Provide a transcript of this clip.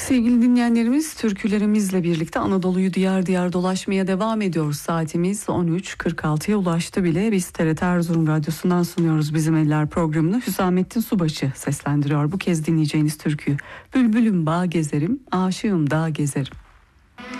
Sevgili dinleyenlerimiz, türkülerimizle birlikte Anadolu'yu diyar diyar dolaşmaya devam ediyoruz. Saatimiz 13.46'ya ulaştı bile. Biz TRT Erzurum Radyosu'ndan sunuyoruz Bizim Eller programını. Hüsamettin Subaşı seslendiriyor bu kez dinleyeceğiniz türküyü. Bülbülüm bağ gezerim, aşığım dağ gezerim.